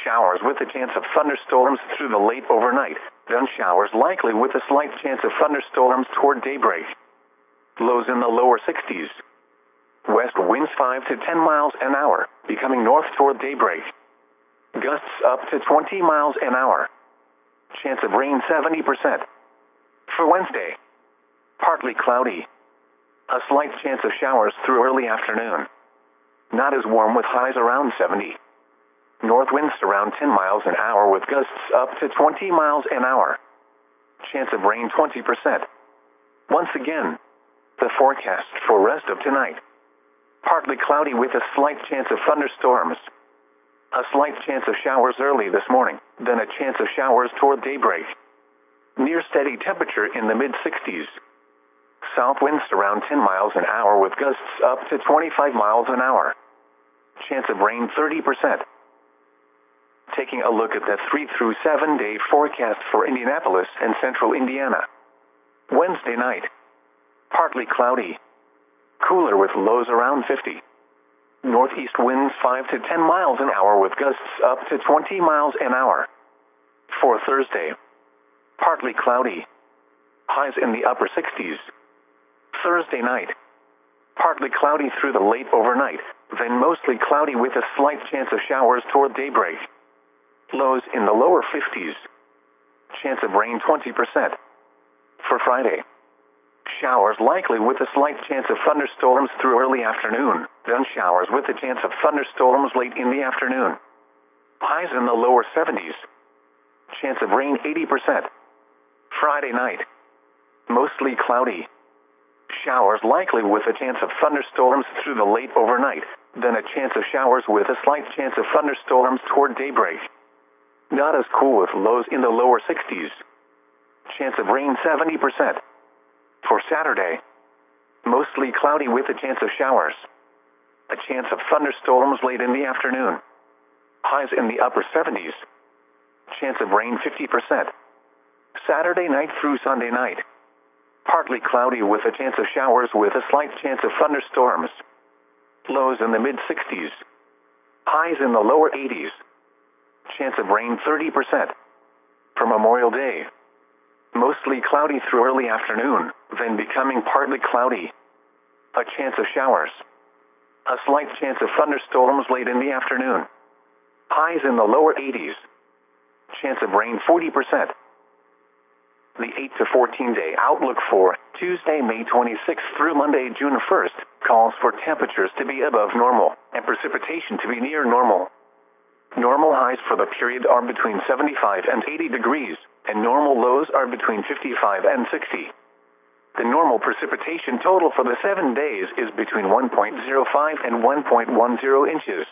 Showers with a chance of thunderstorms through the late overnight, then showers likely with a slight chance of thunderstorms toward daybreak. Lows in the lower 60s. West winds 5 to 10 miles an hour, becoming north toward daybreak. Gusts up to 20 miles an hour. Chance of rain 70%. For Wednesday, partly cloudy. A slight chance of showers through early afternoon. Not as warm with highs around 70. North winds around 10 miles an hour with gusts up to 20 miles an hour. Chance of rain 20%. Once again, the forecast for rest of tonight. Partly cloudy with a slight chance of thunderstorms. A slight chance of showers early this morning, then a chance of showers toward daybreak. Near steady temperature in the mid-60s. South winds around 10 miles an hour with gusts up to 25 miles an hour. Chance of rain 30%. Taking a look at the 3 through 7 day forecast for Indianapolis and central Indiana. Wednesday night. Partly cloudy. Cooler with lows around 50. Northeast winds 5 to 10 miles an hour with gusts up to 20 miles an hour. For Thursday. Partly cloudy. Highs in the upper 60s. Thursday night. Partly cloudy through the late overnight, then mostly cloudy with a slight chance of showers toward daybreak. Lows in the lower 50s. Chance of rain 20%. For Friday. Showers likely with a slight chance of thunderstorms through early afternoon, then showers with a chance of thunderstorms late in the afternoon. Highs in the lower 70s. Chance of rain 80%. Friday night. Mostly cloudy. Showers likely with a chance of thunderstorms through the late overnight, then a chance of showers with a slight chance of thunderstorms toward daybreak. Not as cool with lows in the lower 60s. Chance of rain 70%. For Saturday. Mostly cloudy with a chance of showers. A chance of thunderstorms late in the afternoon. Highs in the upper 70s. Chance of rain 50%. Saturday night through Sunday night. Partly cloudy with a chance of showers with a slight chance of thunderstorms. Lows in the mid-60s. Highs in the lower 80s. Chance of rain 30%. For Memorial Day. Mostly cloudy through early afternoon, then becoming partly cloudy. A chance of showers. A slight chance of thunderstorms late in the afternoon. Highs in the lower 80s. Chance of rain 40%. The 8 to 14 day outlook for Tuesday, May 26th through Monday, June 1st, calls for temperatures to be above normal and precipitation to be near normal. Normal highs for the period are between 75 and 80 degrees, and normal lows are between 55 and 60. The normal precipitation total for the 7 days is between 1.05 and 1.10 inches.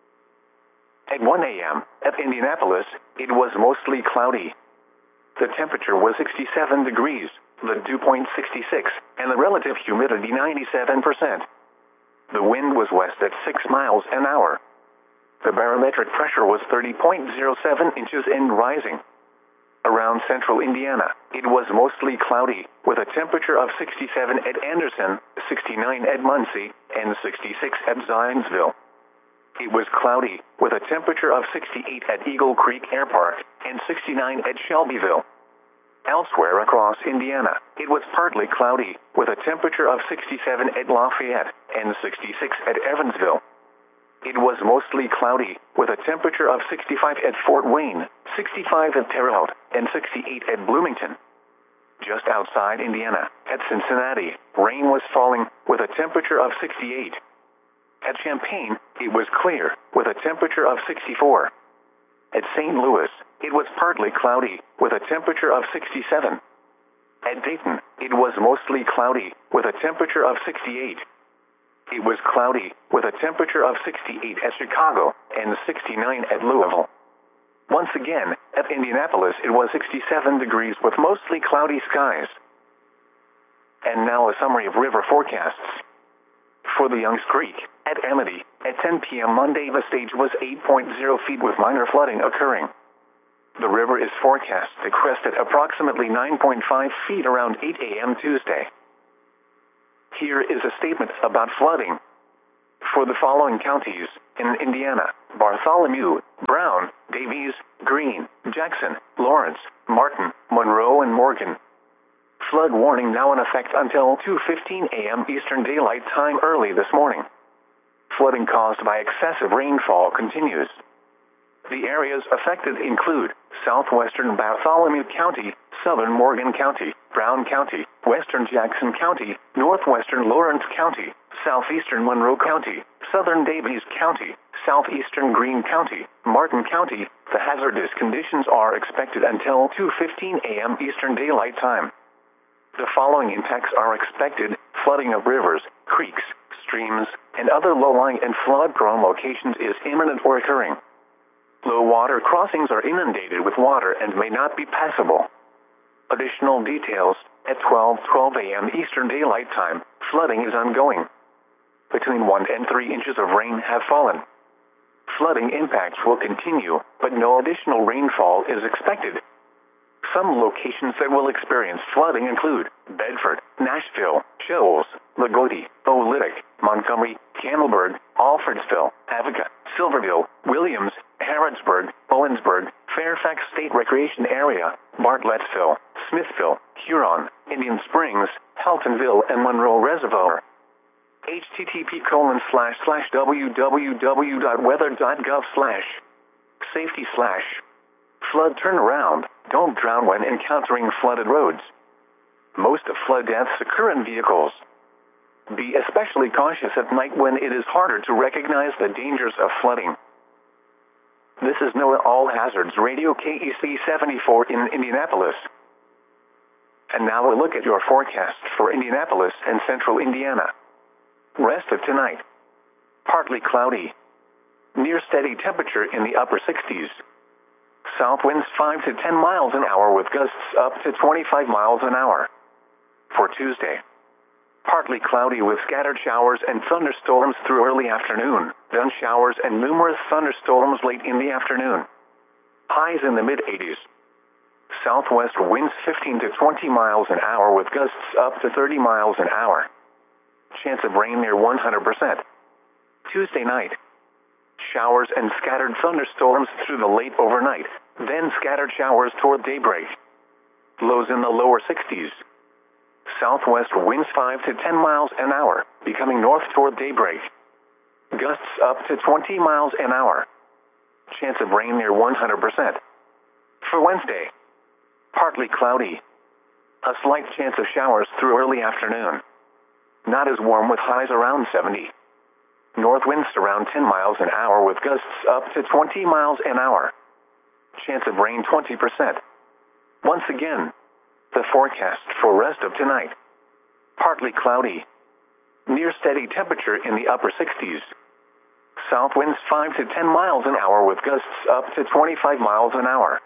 At 1 a.m., at Indianapolis, it was mostly cloudy. The temperature was 67 degrees, the dew point 66, and the relative humidity 97%. The wind was west at 6 miles an hour. The barometric pressure was 30.07 inches and rising. Around central Indiana, it was mostly cloudy, with a temperature of 67 at Anderson, 69 at Muncie, and 66 at Zionsville. It was cloudy, with a temperature of 68 at Eagle Creek Air Park, and 69 at Shelbyville. Elsewhere across Indiana, it was partly cloudy, with a temperature of 67 at Lafayette, and 66 at Evansville. It was mostly cloudy, with a temperature of 65 at Fort Wayne, 65 at Terre Haute, and 68 at Bloomington. Just outside Indiana, at Cincinnati, rain was falling, with a temperature of 68. At Champaign, it was clear, with a temperature of 64. At St. Louis, it was partly cloudy, with a temperature of 67. At Dayton, it was mostly cloudy, with a temperature of 68. It was cloudy, with a temperature of 68 at Chicago, and 69 at Louisville. Once again, at Indianapolis it was 67 degrees with mostly cloudy skies. And now a summary of river forecasts. For the Youngs Creek, at Amity, at 10 p.m. Monday the stage was 8.0 feet with minor flooding occurring. The river is forecast to crest at approximately 9.5 feet around 8 a.m. Tuesday. Here is a statement about flooding. For the following counties, in Indiana, Bartholomew, Brown, Davies, Greene, Jackson, Lawrence, Martin, Monroe, and Morgan. Flood warning now in effect until 2:15 a.m. Eastern Daylight Time early this morning. Flooding caused by excessive rainfall continues. The areas affected include southwestern Bartholomew County, southern Morgan County, Brown County, western Jackson County, northwestern Lawrence County, southeastern Monroe County, southern Davies County, southeastern Greene County, Martin County. The hazardous conditions are expected until 2:15 a.m. Eastern Daylight Time. The following impacts are expected: flooding of rivers, creeks, streams, and other low-lying and flood-prone locations is imminent or occurring. Low water crossings are inundated with water and may not be passable. Additional details: at 12:12 a.m. Eastern Daylight Time, flooding is ongoing. Between 1 and 3 inches of rain have fallen. Flooding impacts will continue, but no additional rainfall is expected. Some locations that will experience flooding include Bedford, Nashville, Shoals, Lagodi, Oolitic, Montgomery, Campbellsburg, Alfredsville, Avoca, Silverville, Williams, Harrodsburg, Owensburg, Fairfax State Recreation Area, Bartlettsville, Smithville, Huron, Indian Springs, Haltonville, and Monroe Reservoir. http://www.weather.gov/safety/flood turnaround. Don't drown when encountering flooded roads. Most flood deaths occur in vehicles. Be especially cautious at night when it is harder to recognize the dangers of flooding. This is NOAA All Hazards Radio KEC 74 in Indianapolis. And now a look at your forecast for Indianapolis and central Indiana. Rest of tonight: partly cloudy. Near steady temperature in the upper 60s. South winds 5 to 10 miles an hour with gusts up to 25 miles an hour. For Tuesday: partly cloudy with scattered showers and thunderstorms through early afternoon, then showers and numerous thunderstorms late in the afternoon. Highs in the mid-80s. Southwest winds 15 to 20 miles an hour with gusts up to 30 miles an hour. Chance of rain near 100%. Tuesday night: showers and scattered thunderstorms through the late overnight, then scattered showers toward daybreak. Lows in the lower 60s. Southwest winds 5 to 10 miles an hour, becoming north toward daybreak. Gusts up to 20 miles an hour. Chance of rain near 100%. For Wednesday: partly cloudy. A slight chance of showers through early afternoon. Not as warm with highs around 70. North winds around 10 miles an hour with gusts up to 20 miles an hour. Chance of rain 20%. Once again, the forecast for rest of tonight: partly cloudy. Near steady temperature in the upper 60s. South winds 5 to 10 miles an hour with gusts up to 25 miles an hour.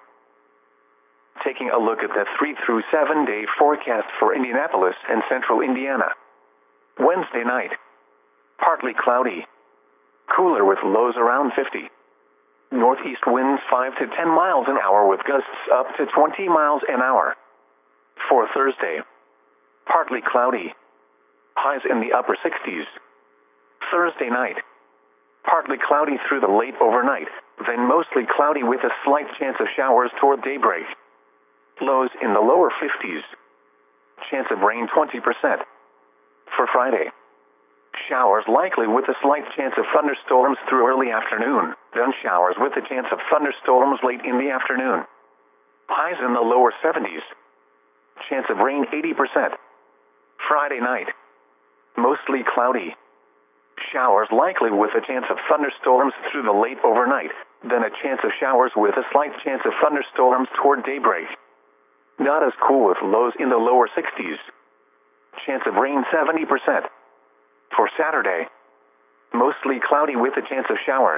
Taking a look at the 3 through 7 day forecast for Indianapolis and central Indiana. Wednesday night: partly cloudy. Cooler with lows around 50. Northeast winds 5 to 10 miles an hour with gusts up to 20 miles an hour. For Thursday: partly cloudy. Highs in the upper 60s. Thursday night: partly cloudy through the late overnight, then mostly cloudy with a slight chance of showers toward daybreak. Lows in the lower 50s. Chance of rain 20%. For Friday: showers likely with a slight chance of thunderstorms through early afternoon, then showers with a chance of thunderstorms late in the afternoon. Highs in the lower 70s. Chance of rain 80%. Friday night: mostly cloudy. Showers likely with a chance of thunderstorms through the late overnight, then a chance of showers with a slight chance of thunderstorms toward daybreak. Not as cool with lows in the lower 60s. Chance of rain 70%. For Saturday: mostly cloudy with a chance of showers.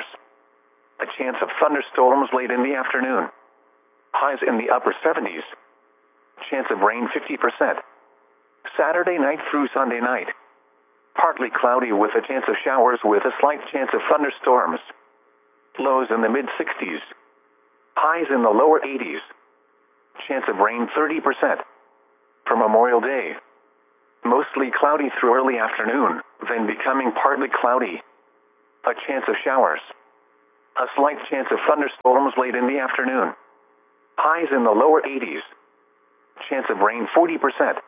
A chance of thunderstorms late in the afternoon. Highs in the upper 70s. Chance of rain 50%. Saturday night through Sunday night: partly cloudy with a chance of showers with a slight chance of thunderstorms. Lows in the mid-60s. Highs in the lower 80s. Chance of rain 30%. For Memorial Day: mostly cloudy through early afternoon, then becoming partly cloudy. A chance of showers. A slight chance of thunderstorms late in the afternoon. Highs in the lower 80s. Chance of rain 40%.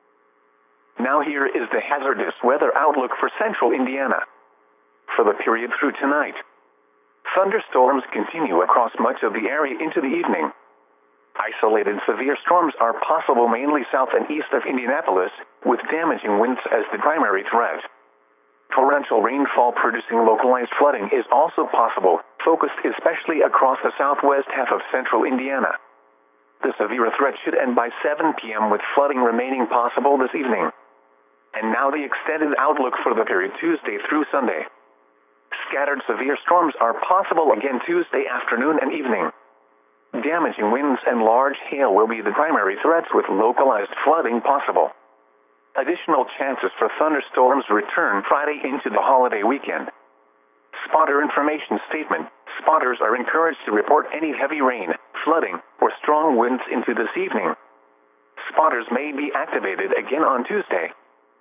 Now here is the hazardous weather outlook for central Indiana. For the period through tonight, thunderstorms continue across much of the area into the evening. Isolated severe storms are possible mainly south and east of Indianapolis, with damaging winds as the primary threat. Torrential rainfall producing localized flooding is also possible, focused especially across the southwest half of central Indiana. The severe threat should end by 7 p.m. with flooding remaining possible this evening. And now the extended outlook for the period Tuesday through Sunday. Scattered severe storms are possible again Tuesday afternoon and evening. Damaging winds and large hail will be the primary threats with localized flooding possible. Additional chances for thunderstorms return Friday into the holiday weekend. Spotter information statement. Spotters are encouraged to report any heavy rain, flooding, or strong winds into this evening. Spotters may be activated again on Tuesday.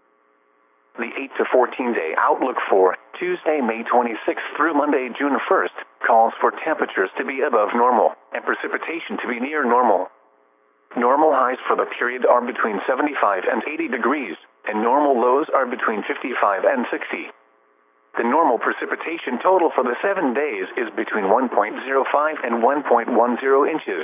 The 8 to 14 day outlook for Tuesday, May 26th through Monday, June 1st, calls for temperatures to be above normal and precipitation to be near normal. Normal highs for the period are between 75 and 80 degrees, and normal lows are between 55 and 60. The normal precipitation total for the 7 days is between 1.05 and 1.10 inches.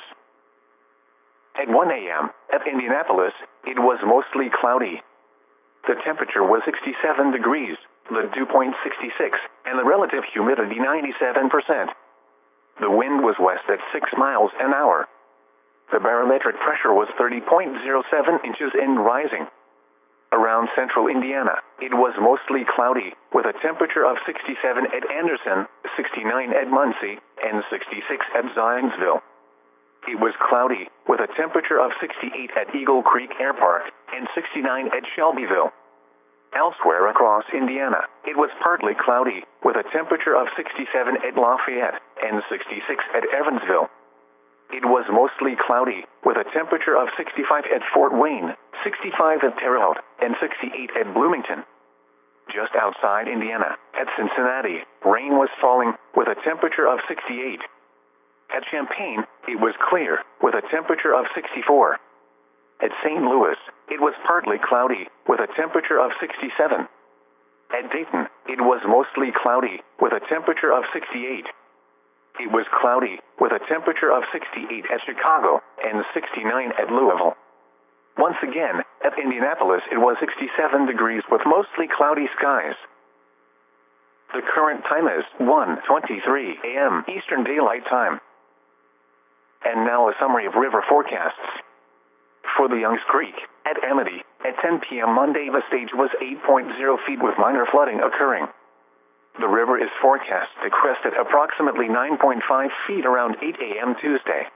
At 1 a.m., at Indianapolis, it was mostly cloudy. The temperature was 67 degrees, the dew point 66, and the relative humidity 97%. The wind was west at 6 miles an hour. The barometric pressure was 30.07 inches and rising. Around central Indiana, it was mostly cloudy, with a temperature of 67 at Anderson, 69 at Muncie, and 66 at Zionsville. It was cloudy, with a temperature of 68 at Eagle Creek Air Park, and 69 at Shelbyville. Elsewhere across Indiana, it was partly cloudy, with a temperature of 67 at Lafayette, and 66 at Evansville. It was mostly cloudy, with a temperature of 65 at Fort Wayne, 65 at Terre Haute, and 68 at Bloomington. Just outside Indiana, at Cincinnati, rain was falling, with a temperature of 68. At Champaign, it was clear, with a temperature of 64. At St. Louis, it was partly cloudy, with a temperature of 67. At Dayton, it was mostly cloudy, with a temperature of 68. It was cloudy, with a temperature of 68 at Chicago, and 69 at Louisville. Once again, at Indianapolis it was 67 degrees with mostly cloudy skies. The current time is 1:23 a.m. Eastern Daylight Time. And now a summary of river forecasts. For the Youngs Creek, at Amity, at 10 p.m. Monday the stage was 8.0 feet with minor flooding occurring. The river is forecast to crest at approximately 9.5 feet around 8 a.m. Tuesday.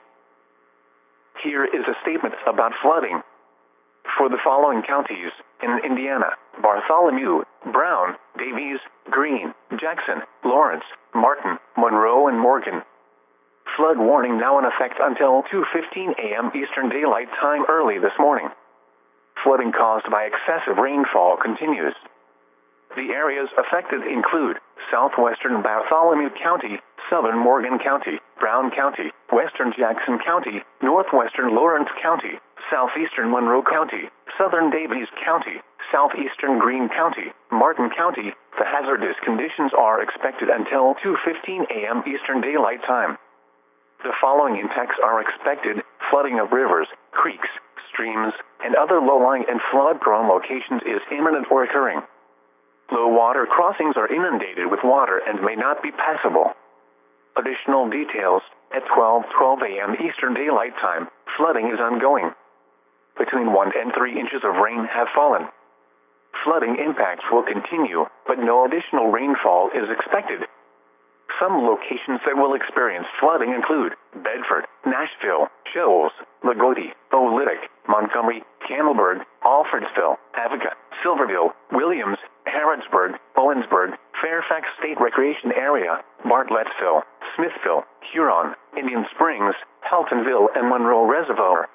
Here is a statement about flooding. For the following counties in Indiana: Bartholomew, Brown, Davies, Greene, Jackson, Lawrence, Martin, Monroe, and Morgan. Flood warning now in effect until 2:15 a.m. Eastern Daylight Time early this morning. Flooding caused by excessive rainfall continues. The areas affected include southwestern Bartholomew County, southern Morgan County, Brown County, western Jackson County, northwestern Lawrence County, southeastern Monroe County, southern Davies County, southeastern Greene County, Martin County. The hazardous conditions are expected until 2:15 a.m. Eastern Daylight Time. The following impacts are expected: flooding of rivers, creeks, streams, and other low-lying and flood-prone locations is imminent or occurring. Low water crossings are inundated with water and may not be passable. Additional details: at 12:12 a.m. Eastern Daylight Time, flooding is ongoing. Between 1 and 3 inches of rain have fallen. Flooding impacts will continue, but no additional rainfall is expected. Some locations that will experience flooding include Bedford, Nashville, Shoals, Lagodi, Oolitic, Montgomery, Campbellsburg, Alfredsville, Avoca, Silverville, Williams, Harrodsburg, Owensburg, Fairfax State Recreation Area, Bartlettsville, Smithville, Huron, Indian Springs, Heltonville, and Monroe Reservoir.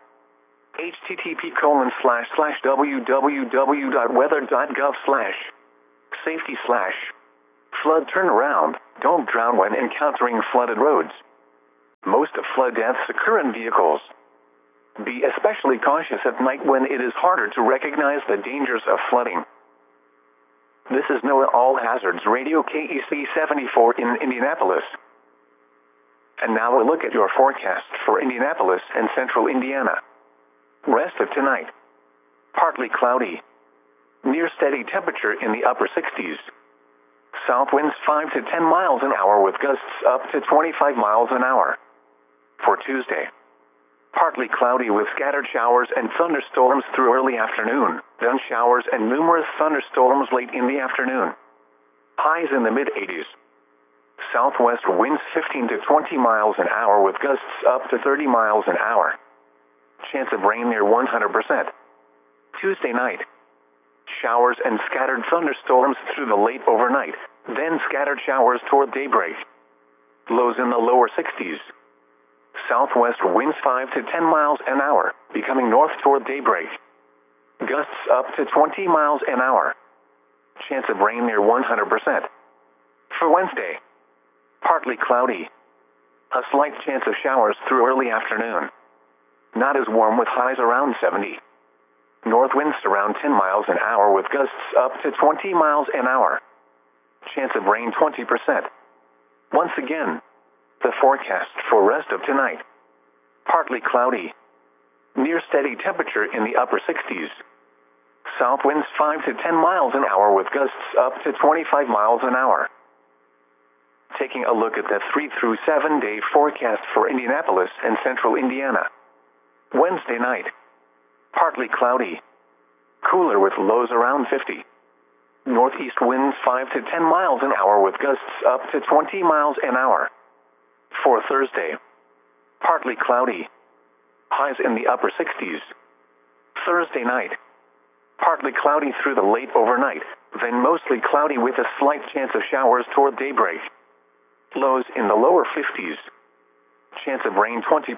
http://www.weather.gov/safety/ Flood turnaround. Don't drown when encountering flooded roads. Most flood deaths occur in vehicles. Be especially cautious at night when it is harder to recognize the dangers of flooding. This is NOAA All Hazards Radio KEC 74 in Indianapolis. And now a look at your forecast for Indianapolis and central Indiana. Rest of tonight. Partly cloudy. Near steady temperature in the upper 60s. South winds 5 to 10 miles an hour with gusts up to 25 miles an hour. For Tuesday. Partly cloudy with scattered showers and thunderstorms through early afternoon, then showers and numerous thunderstorms late in the afternoon. Highs in the mid-80s. Southwest winds 15 to 20 miles an hour with gusts up to 30 miles an hour. Chance of rain near 100%. Tuesday night. Showers and scattered thunderstorms through the late overnight, then scattered showers toward daybreak. Lows in the lower 60s. Southwest winds 5 to 10 miles an hour, becoming north toward daybreak. Gusts up to 20 miles an hour. Chance of rain near 100%. For Wednesday. Partly cloudy. A slight chance of showers through early afternoon. Not as warm with highs around 70. North winds around 10 miles an hour with gusts up to 20 miles an hour. Chance of rain 20%. Once again, the forecast for rest of tonight. Partly cloudy. Near steady temperature in the upper 60s. South winds 5 to 10 miles an hour with gusts up to 25 miles an hour. Taking a look at the 3 through 7 day forecast for Indianapolis and central Indiana. Wednesday night. Partly cloudy. Cooler with lows around 50. Northeast winds 5 to 10 miles an hour with gusts up to 20 miles an hour. For Thursday. Partly cloudy. Highs in the upper 60s. Thursday night. Partly cloudy through the late overnight, then mostly cloudy with a slight chance of showers toward daybreak. Lows in the lower 50s. Chance of rain 20%.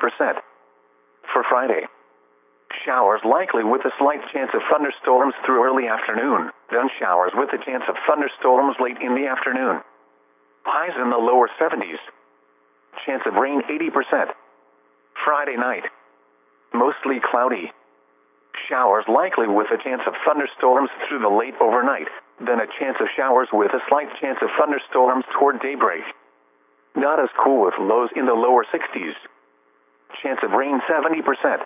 For Friday. Showers likely with a slight chance of thunderstorms through early afternoon, then showers with a chance of thunderstorms late in the afternoon. Highs in the lower 70s. Chance of rain 80%. Friday night. Mostly cloudy. Showers likely with a chance of thunderstorms through the late overnight, then a chance of showers with a slight chance of thunderstorms toward daybreak. Not as cool with lows in the lower 60s. Chance of rain 70%.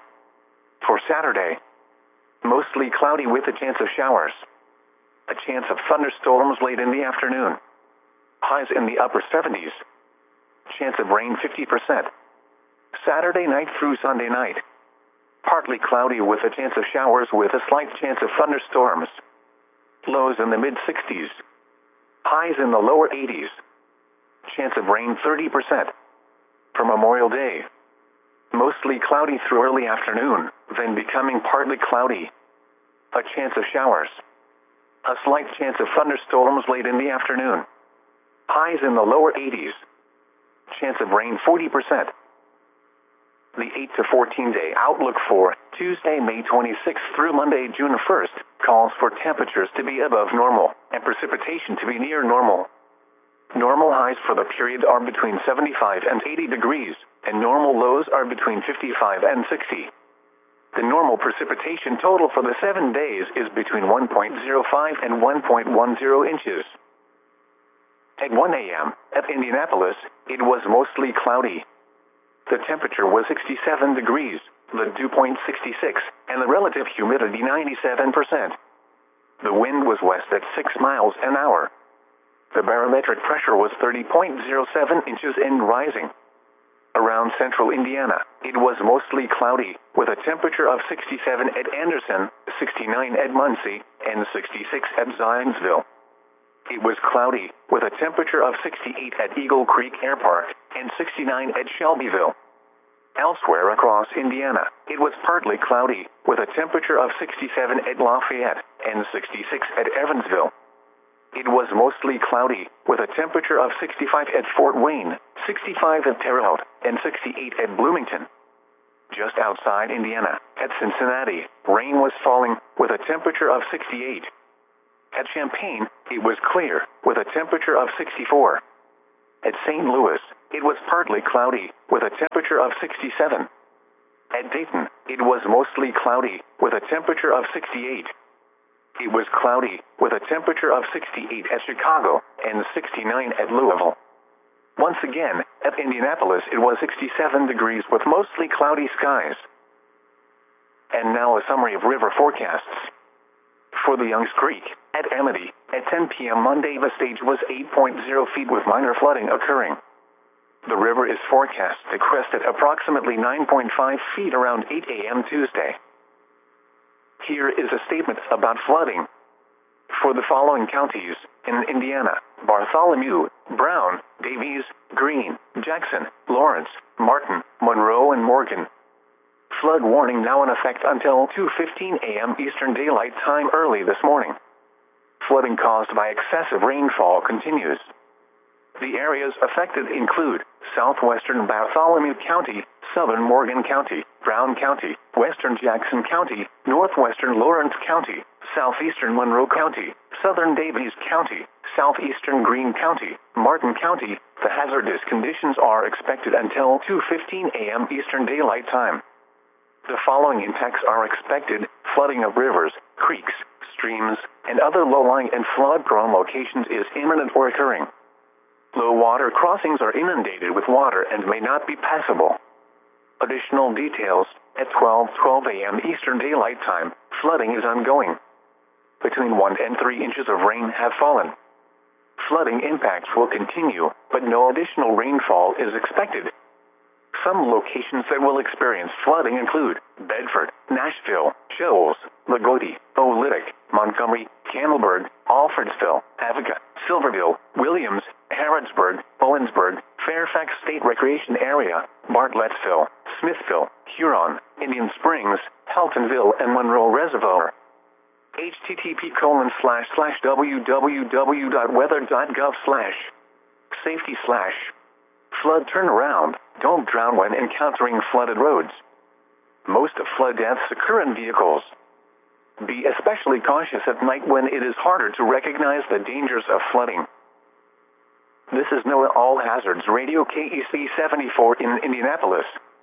For Saturday. Mostly cloudy with a chance of showers. A chance of thunderstorms late in the afternoon. Highs in the upper 70s. Chance of rain 50%. Saturday night through Sunday night. Partly cloudy with a chance of showers with a slight chance of thunderstorms. Lows in the mid-60s. Highs in the lower 80s. Chance of rain 30%. For Memorial Day. Mostly cloudy through early afternoon, then becoming partly cloudy. A chance of showers. A slight chance of thunderstorms late in the afternoon. Highs in the lower 80s. Chance of rain 40%. The 8 to 14 day outlook for Tuesday, May 26th through Monday, June 1st, calls for temperatures to be above normal and precipitation to be near normal. Normal highs for the period are between 75 and 80 degrees, and normal lows are between 55 and 60. The normal precipitation total for the 7 days is between 1.05 and 1.10 inches. At 1 a.m., at Indianapolis, it was mostly cloudy. The temperature was 67 degrees, the dew point 66, and the relative humidity 97%. The wind was west at 6 miles an hour. The barometric pressure was 30.07 inches and rising. Around central Indiana, it was mostly cloudy, with a temperature of 67 at Anderson, 69 at Muncie, and 66 at Zionsville. It was cloudy, with a temperature of 68 at Eagle Creek Air Park, and 69 at Shelbyville. Elsewhere across Indiana, it was partly cloudy, with a temperature of 67 at Lafayette, and 66 at Evansville. It was mostly cloudy, with a temperature of 65 at Fort Wayne, 65 at Terre Haute, and 68 at Bloomington. Just outside Indiana, at Cincinnati, rain was falling, with a temperature of 68. At Champaign, it was clear, with a temperature of 64. At St. Louis, it was partly cloudy, with a temperature of 67. At Dayton, it was mostly cloudy, with a temperature of 68. It was cloudy, with a temperature of 68 at Chicago, and 69 at Louisville. Once again, at Indianapolis it was 67 degrees with mostly cloudy skies. And now a summary of river forecasts. For the Youngs Creek, at Amity, at 10 p.m. Monday the stage was 8.0 feet with minor flooding occurring. The river is forecast to crest at approximately 9.5 feet around 8 a.m. Tuesday. Here is a statement about flooding. For the following counties, in Indiana: Bartholomew, Brown, Davies, Greene, Jackson, Lawrence, Martin, Monroe and Morgan. Flood warning now in effect until 2:15 a.m. Eastern Daylight Time early this morning. Flooding caused by excessive rainfall continues. The areas affected include southwestern Bartholomew County, southern Morgan County, Brown County, western Jackson County, northwestern Lawrence County, southeastern Monroe County, southern Davies County, southeastern Greene County, Martin County. The hazardous conditions are expected until 2:15 a.m. Eastern Daylight Time. The following impacts are expected: flooding of rivers, creeks, streams, and other low-lying and flood-prone locations is imminent or occurring. Low water crossings are inundated with water and may not be passable. Additional details: at 12:12 a.m. Eastern Daylight Time, flooding is ongoing. Between 1 and 3 inches of rain have fallen. Flooding impacts will continue, but no additional rainfall is expected. Some locations that will experience flooding include Bedford, Nashville, Shoals, Lagodi, Oolitic, Montgomery, Campbellburg, Alfredsville, Avoca, Silverville, Williams, Harrodsburg, Owensburg, Fairfax State Recreation Area, Bartlettsville, Smithville, Huron, Indian Springs, Heltonville, and Monroe Reservoir. http://www.weather.gov/safety/ flood turnaround. Don't drown when encountering flooded roads. Most flood deaths occur in vehicles. Be especially cautious at night when it is harder to recognize the dangers of flooding. This is NOAA All Hazards Radio KEC 74 in Indianapolis.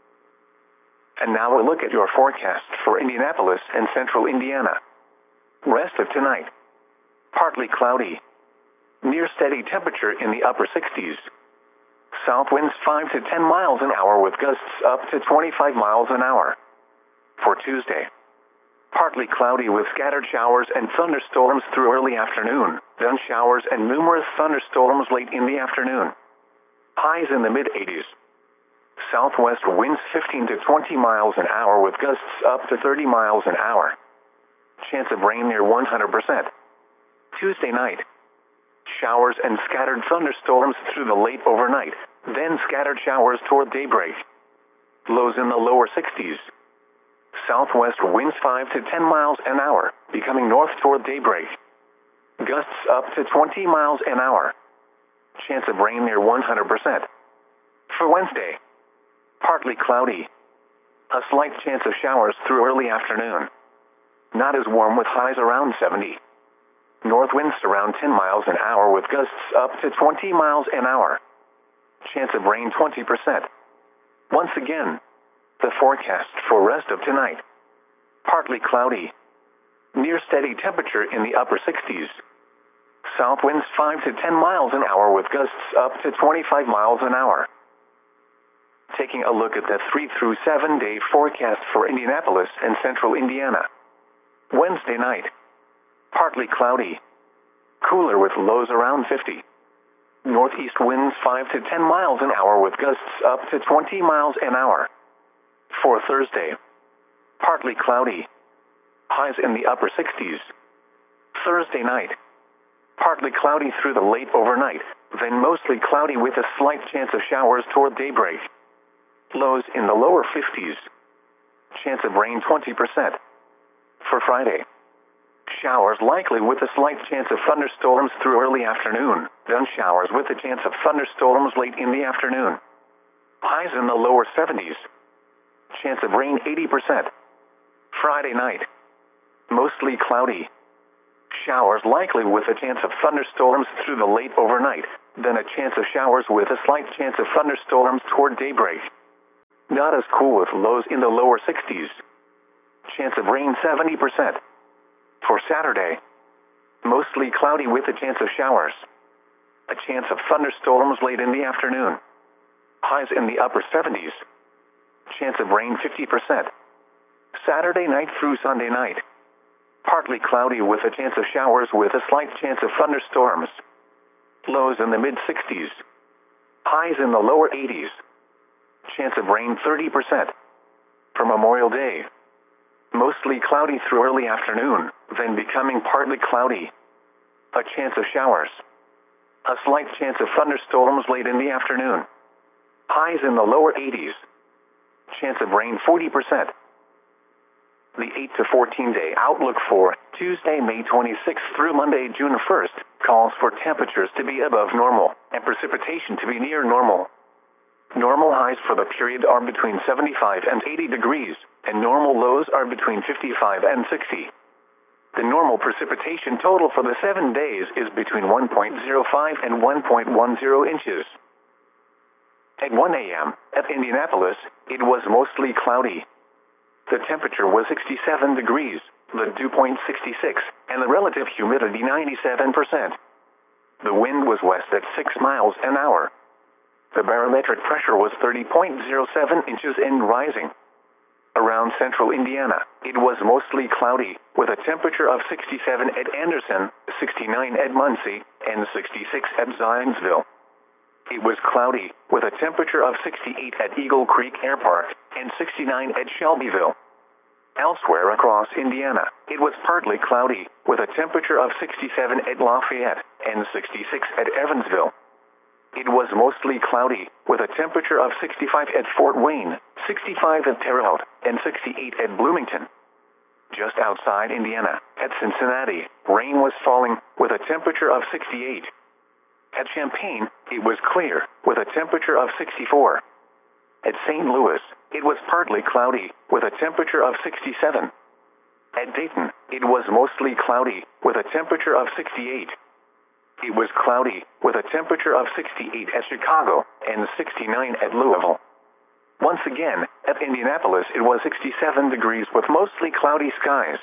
And now a look at your forecast for Indianapolis and central Indiana. Rest of tonight: partly cloudy. Near steady temperature in the upper 60s. South winds 5 to 10 miles an hour with gusts up to 25 miles an hour. For Tuesday: partly cloudy with scattered showers and thunderstorms through early afternoon, then showers and numerous thunderstorms late in the afternoon. Highs in the mid-80s. Southwest winds 15 to 20 miles an hour with gusts up to 30 miles an hour. Chance of rain near 100%. Tuesday night: showers and scattered thunderstorms through the late overnight, then scattered showers toward daybreak. Lows in the lower 60s. Southwest winds 5 to 10 miles an hour, becoming north toward daybreak. Gusts up to 20 miles an hour. Chance of rain near 100%. For Wednesday: partly cloudy. A slight chance of showers through early afternoon. Not as warm with highs around 70. North winds around 10 miles an hour with gusts up to 20 miles an hour. Chance of rain 20%. Once again, the forecast for rest of tonight: partly cloudy. Near steady temperature in the upper 60s. South winds 5 to 10 miles an hour with gusts up to 25 miles an hour. Taking a look at the 3 through 7 day forecast for Indianapolis and central Indiana. Wednesday night: partly cloudy. Cooler with lows around 50. Northeast winds 5 to 10 miles an hour with gusts up to 20 miles an hour. For Thursday: partly cloudy. Highs in the upper 60s. Thursday night: partly cloudy through the late overnight, then mostly cloudy with a slight chance of showers toward daybreak. Lows in the lower 50s. Chance of rain 20%. For Friday: showers likely with a slight chance of thunderstorms through early afternoon, then showers with a chance of thunderstorms late in the afternoon. Highs in the lower 70s. Chance of rain 80%. Friday night: mostly cloudy. Showers likely with a chance of thunderstorms through the late overnight, then a chance of showers with a slight chance of thunderstorms toward daybreak. Not as cool with lows in the lower 60s. Chance of rain 70%. For Saturday, mostly cloudy with a chance of showers. A chance of thunderstorms late in the afternoon. Highs in the upper 70s. Chance of rain 50%. Saturday night through Sunday night. Partly cloudy with a chance of showers with a slight chance of thunderstorms. Lows in the mid-60s. Highs in the lower 80s. Chance of rain 30%. For Memorial Day, mostly cloudy through early afternoon, then becoming partly cloudy. A chance of showers. A slight chance of thunderstorms late in the afternoon. Highs in the lower 80s. Chance of rain 40%. The 8 to 14 day outlook for Tuesday, May 26th through Monday, June 1st, calls for temperatures to be above normal and precipitation to be near normal. Normal highs for the period are between 75 and 80 degrees, and normal lows are between 55 and 60. The normal precipitation total for the 7 days is between 1.05 and 1.10 inches. At 1 a.m., at Indianapolis, it was mostly cloudy. The temperature was 67 degrees, the dew point 66, and the relative humidity 97%. The wind was west at 6 miles an hour. The barometric pressure was 30.07 inches and rising. Around central Indiana, it was mostly cloudy, with a temperature of 67 at Anderson, 69 at Muncie, and 66 at Zionsville. It was cloudy, with a temperature of 68 at Eagle Creek Air Park, and 69 at Shelbyville. Elsewhere across Indiana, it was partly cloudy, with a temperature of 67 at Lafayette, and 66 at Evansville. It was mostly cloudy, with a temperature of 65 at Fort Wayne, 65 at Terre Haute, and 68 at Bloomington. Just outside Indiana, at Cincinnati, rain was falling, with a temperature of 68. At Champaign, it was clear, with a temperature of 64. At St. Louis, it was partly cloudy, with a temperature of 67. At Dayton, it was mostly cloudy, with a temperature of 68. It was cloudy, with a temperature of 68 at Chicago, and 69 at Louisville. Once again, at Indianapolis it was 67 degrees with mostly cloudy skies.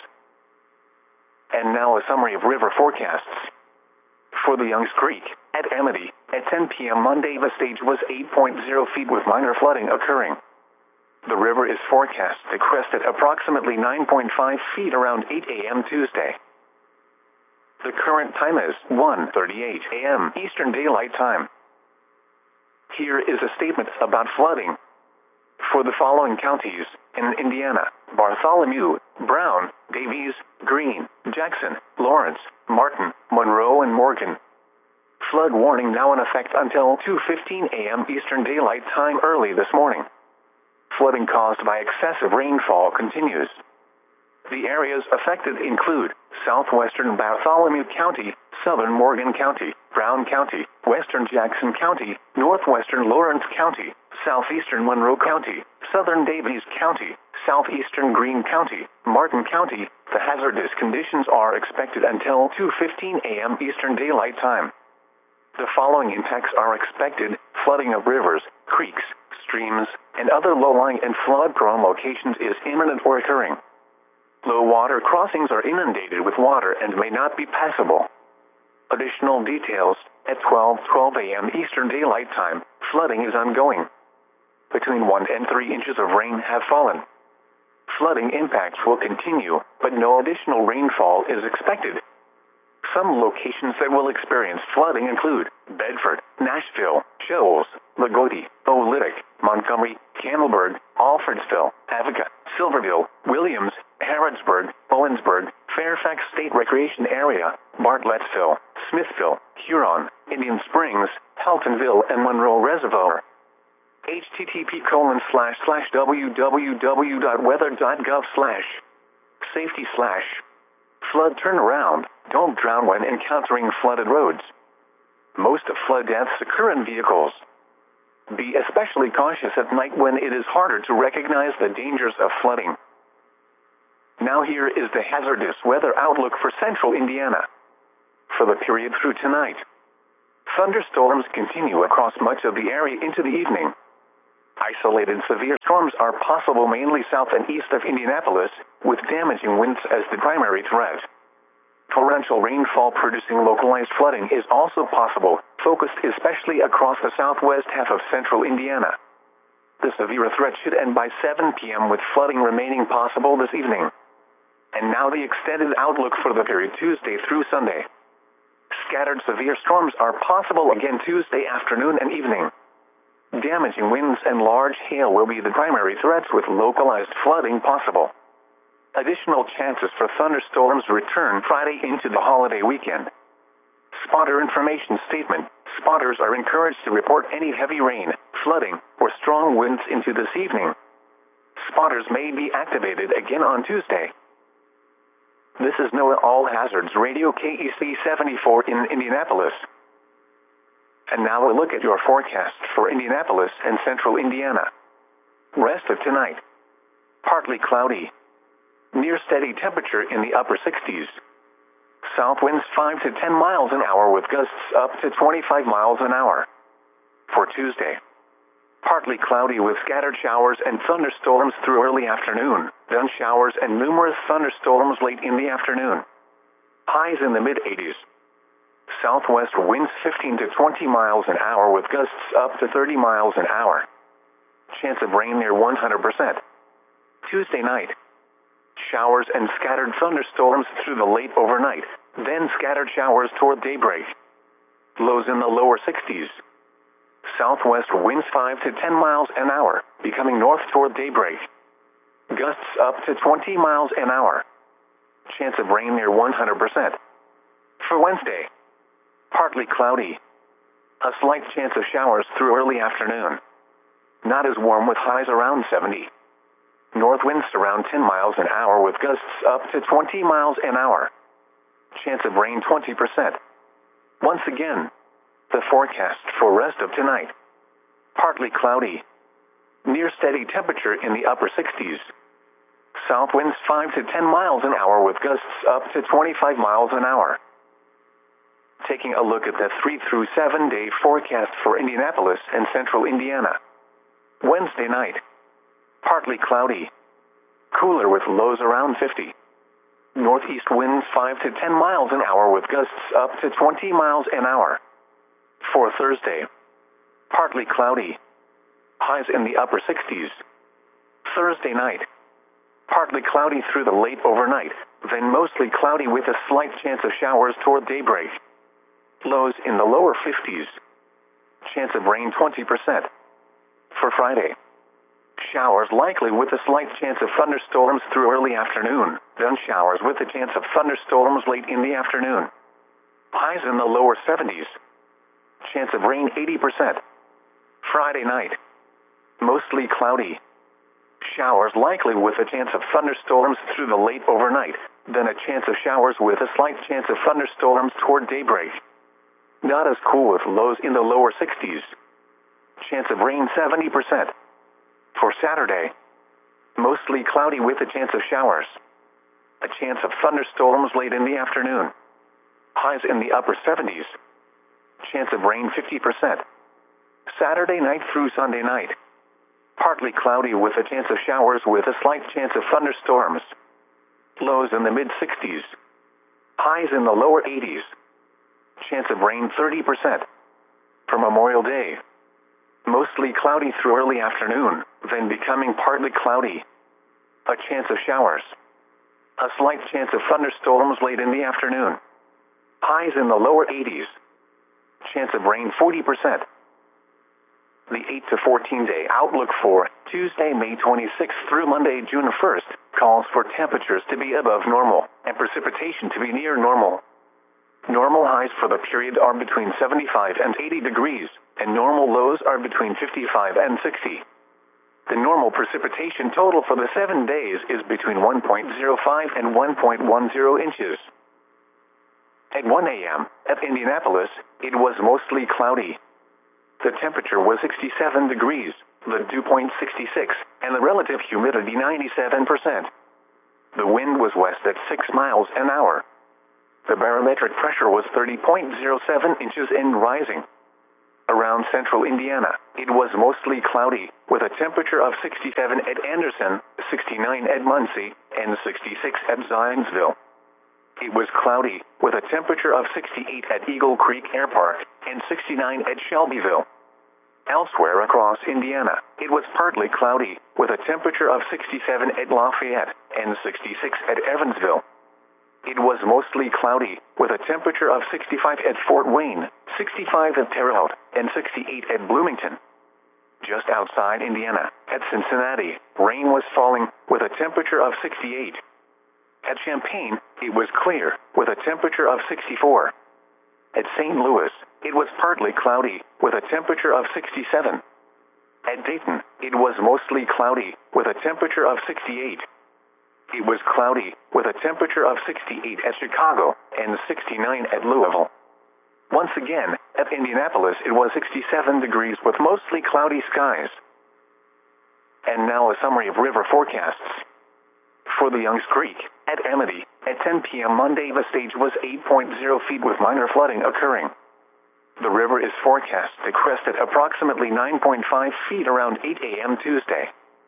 And now a summary of river forecasts. For the Youngs Creek, at Amity, at 10 p.m. Monday the stage was 8.0 feet with minor flooding occurring. The river is forecast to crest at approximately 9.5 feet around 8 a.m. Tuesday. The current time is 1:38 a.m. Eastern Daylight Time. Here is a statement about flooding. For the following counties in Indiana: Bartholomew, Brown, Davies, Greene, Jackson, Lawrence, Martin, Monroe, and Morgan. Flood warning now in effect until 2:15 a.m. Eastern Daylight Time early this morning. Flooding caused by excessive rainfall continues. The areas affected include southwestern Bartholomew County, southern Morgan County, Brown County, western Jackson County, northwestern Lawrence County, southeastern Monroe County, southern Davies County, southeastern Greene County, Martin County. The hazardous conditions are expected until 2:15 a.m. Eastern Daylight Time. The following impacts are expected: flooding of rivers, creeks, streams, and other low-lying and flood-prone locations is imminent or occurring. Low water crossings are inundated with water and may not be passable. Additional details: at 12:12 a.m. Eastern Daylight Time, flooding is ongoing. Between 1 and 3 inches of rain have fallen. Flooding impacts will continue, but no additional rainfall is expected. Some locations that will experience flooding include Bedford, Nashville, Shoals, Lagodi, Oolitic, Montgomery, Campbellsburg, Alfredsville, Avoca, Silverville, Williams, Harrodsburg, Owensburg, Fairfax State Recreation Area, Bartlettsville, Smithville, Huron, Indian Springs, Heltonville, and Monroe Reservoir. http://www.weather.gov/safety/ flood turnaround. Don't drown when encountering flooded roads. Most flood deaths occur in vehicles. Be especially cautious at night when it is harder to recognize the dangers of flooding. Now here is the hazardous weather outlook for central Indiana. For the period through tonight, thunderstorms continue across much of the area into the evening. Isolated severe storms are possible mainly south and east of Indianapolis, with damaging winds as the primary threat. Torrential rainfall producing localized flooding is also possible, focused especially across the southwest half of central Indiana. The severe threat should end by 7 p.m. with flooding remaining possible this evening. And now the extended outlook for the period Tuesday through Sunday. Scattered severe storms are possible again Tuesday afternoon and evening. Damaging winds and large hail will be the primary threats with localized flooding possible. Additional chances for thunderstorms return Friday into the holiday weekend. Spotter information statement. Spotters are encouraged to report any heavy rain, flooding, or strong winds into this evening. Spotters may be activated again on Tuesday. This is NOAA All Hazards Radio KEC 74 in Indianapolis. And now a look at your forecast for Indianapolis and central Indiana. Rest of tonight. Partly cloudy. Near steady temperature in the upper 60s. South winds 5 to 10 miles an hour with gusts up to 25 miles an hour. For Tuesday, partly cloudy with scattered showers and thunderstorms through early afternoon, then showers and numerous thunderstorms late in the afternoon. Highs in the mid-80s. Southwest winds 15 to 20 miles an hour with gusts up to 30 miles an hour. Chance of rain near 100%. Tuesday night. Showers and scattered thunderstorms through the late overnight, then scattered showers toward daybreak. Lows in the lower 60s. Southwest winds 5 to 10 miles an hour, becoming north toward daybreak. Gusts up to 20 miles an hour. Chance of rain near 100%. For Wednesday, partly cloudy. A slight chance of showers through early afternoon. Not as warm with highs around 70. North winds around 10 miles an hour with gusts up to 20 miles an hour. Chance of rain 20%. Once again, the forecast for rest of tonight. Partly cloudy. Near steady temperature in the upper 60s. South winds 5 to 10 miles an hour with gusts up to 25 miles an hour. Taking a look at the 3 through 7 day forecast for Indianapolis and central Indiana. Wednesday night. Partly cloudy. Cooler with lows around 50. Northeast winds 5 to 10 miles an hour with gusts up to 20 miles an hour. For Thursday, partly cloudy. Highs in the upper 60s. Thursday night, partly cloudy through the late overnight, then mostly cloudy with a slight chance of showers toward daybreak. Lows in the lower 50s. Chance of rain 20%. For Friday, showers likely with a slight chance of thunderstorms through early afternoon, then showers with a chance of thunderstorms late in the afternoon. Highs in the lower 70s. Chance of rain 80%. Friday night, mostly cloudy. Showers likely with a chance of thunderstorms through the late overnight, then a chance of showers with a slight chance of thunderstorms toward daybreak. Not as cool with lows in the lower 60s. Chance of rain 70%. For Saturday, mostly cloudy with a chance of showers. A chance of thunderstorms late in the afternoon. Highs in the upper 70s. Chance of rain 50%. Saturday night through Sunday night. Partly cloudy with a chance of showers with a slight chance of thunderstorms. Lows in the mid-60s. Highs in the lower 80s. Chance of rain 30%. For Memorial Day, mostly cloudy through early afternoon, then becoming partly cloudy. A chance of showers. A slight chance of thunderstorms late in the afternoon. Highs in the lower 80s. Chance of rain 40%. The 8 to 14 day outlook for Tuesday, May 26th through Monday, June 1st, calls for temperatures to be above normal and precipitation to be near normal. Normal highs for the period are between 75 and 80 degrees, and normal lows are between 55 and 60. The normal precipitation total for the 7 days is between 1.05 and 1.10 inches. At 1 a.m., at Indianapolis, it was mostly cloudy. The temperature was 67 degrees, the dew point 66, and the relative humidity 97%. The wind was west at 6 miles an hour. The barometric pressure was 30.07 inches and rising. Around central Indiana, it was mostly cloudy, with a temperature of 67 at Anderson, 69 at Muncie, and 66 at Zionsville. It was cloudy, with a temperature of 68 at Eagle Creek Air Park, and 69 at Shelbyville. Elsewhere across Indiana, it was partly cloudy, with a temperature of 67 at Lafayette, and 66 at Evansville. It was mostly cloudy, with a temperature of 65 at Fort Wayne, 65 at Terre Haute, and 68 at Bloomington. Just outside Indiana, at Cincinnati, rain was falling, with a temperature of 68. At Champaign, it was clear, with a temperature of 64. At St. Louis, it was partly cloudy, with a temperature of 67. At Dayton, it was mostly cloudy, with a temperature of 68. It was cloudy, with a temperature of 68 at Chicago, and 69 at Louisville. Once again, at Indianapolis it was 67 degrees with mostly cloudy skies. And now a summary of river forecasts. For the Youngs Creek, at Amity, at 10 p.m. Monday the stage was 8.0 feet with minor flooding occurring. The river is forecast to crest at approximately 9.5 feet around 8 a.m. Tuesday.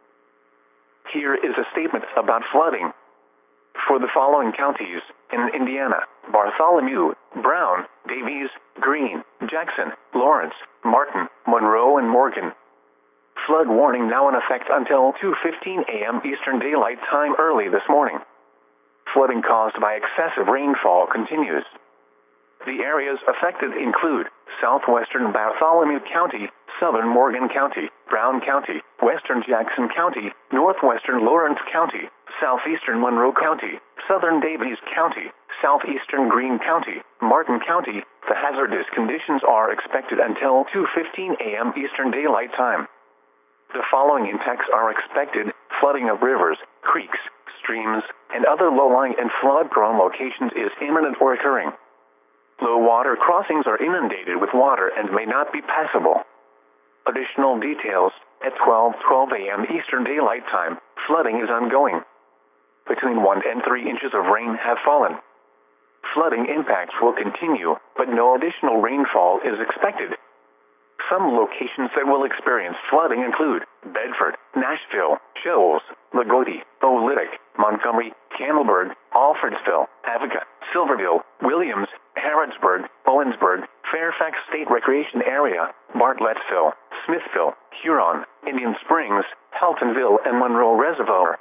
Here is a statement about flooding. For the following counties in Indiana: Bartholomew, Brown, Davies, Greene, Jackson, Lawrence, Martin, Monroe, and Morgan. Flood warning now in effect until 2:15 a.m. Eastern Daylight Time early this morning. Flooding caused by excessive rainfall continues. The areas affected include southwestern Bartholomew County, southern Morgan County, Brown County, western Jackson County, northwestern Lawrence County, southeastern Monroe County, southern Davies County, southeastern Greene County, Martin County. The hazardous conditions are expected until 2:15 a.m. Eastern Daylight Time. The following impacts are expected: flooding of rivers, creeks, streams, and other low-lying and flood-prone locations is imminent or occurring. Low water crossings are inundated with water and may not be passable. Additional details: at 12:12 a.m. Eastern Daylight Time, flooding is ongoing. Between 1 and 3 inches of rain have fallen. Flooding impacts will continue, but no additional rainfall is expected. Some locations that will experience flooding include Bedford, Nashville, Shoals, Lagodi, Oolitic, Montgomery, Campbellsburg, Alfredsville, Avoca, Silverville, Williams, Harrodsburg, Owensburg, Fairfax State Recreation Area, Bartlettsville, Smithville, Huron, Indian Springs, Heltonville, and Monroe Reservoir.